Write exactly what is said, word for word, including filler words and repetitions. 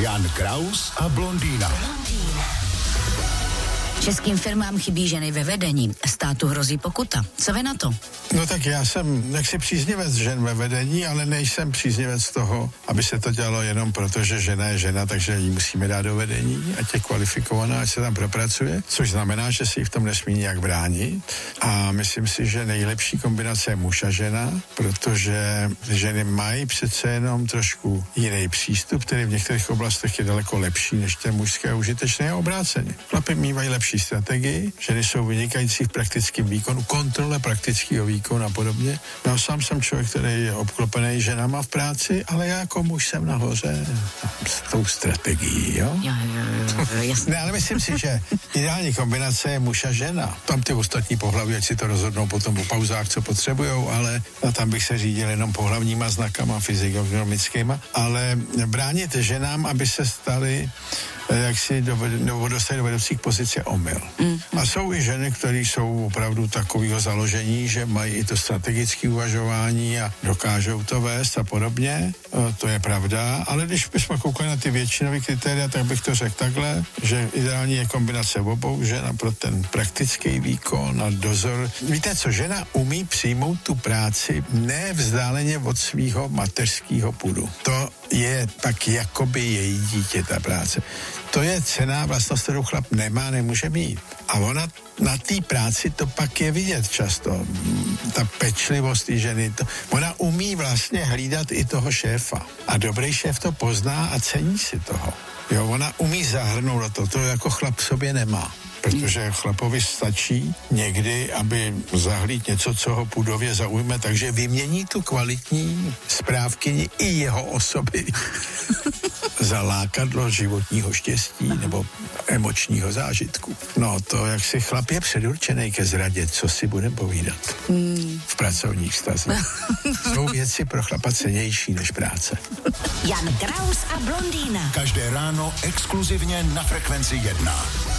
Jan Kraus a blondýna. Českým firmám chybí ženy ve vedení. Státu hrozí pokuta. Co vy na to? No tak já jsem nechci příznivec žen ve vedení, ale nejsem příznivec toho, aby se to dělalo jenom proto, že žena je žena, takže ji musíme dát do vedení, ať je kvalifikovaná, ať se tam propracuje, což znamená, že si ji v tom nesmí nijak bránit. A myslím si, že nejlepší kombinace je muž a žena, protože ženy mají přece jenom trošku jiný přístup, který v některých oblastech je daleko lepší než ten mužský a užitečný a obráceně. Chlapi mývají lepší strategii, ženy jsou vynikající v praktickém výkonu, kontrole praktického výkonu a podobně. Já sám jsem člověk, který je obklopený ženama v práci, ale já jako muž jsem nahoře s tou strategií, jo? Jo, jo, jo, jasně. Ne, ale myslím si, že ideální kombinace je muž a žena. Tam ty ostatní pohlaví, ať si to rozhodnou potom po pauzách, co potřebujou, ale tam bych se řídil jenom pohlavníma znakama, fyzikonomickýma, ale bránit ženám, aby se staly jak si nebo dostali do vedoucích pozic je omyl. Mm. A jsou i ženy, které jsou opravdu takového založení, že mají i to strategické uvažování a dokážou to vést a podobně. E, to je pravda, ale když bychom koukali na ty většinové kritéria, tak bych to řekl takhle, že ideální je kombinace obou žen a pro ten praktický výkon a dozor. Víte co, žena umí přijmout tu práci nevzdáleně od svého mateřského půdu. To je tak jakoby její dítě, ta práce. To je cenná vlastnost, kterou chlap nemá, nemůže mít. A ona na té práci to pak je vidět často. Ta pečlivost té ženy. To, ona umí vlastně hlídat i toho šéfa. A dobrý šéf to pozná a cení si toho. Jo, ona umí zahrnout do toho. To jako chlap v sobě nemá. Protože chlapovi stačí někdy, aby zahlíd něco, co ho půdově zaujme, takže vymění tu kvalitní správkyni i jeho osoby za lákadlo životního štěstí nebo emočního zážitku. No to, jak si chlap je předurčený ke zradě, co si budeme povídat hmm. v pracovních vztazích. Jsou věci pro chlapa cennější než práce. Jan Kraus a blondýna. Každé ráno exkluzivně na Frekvenci jedna.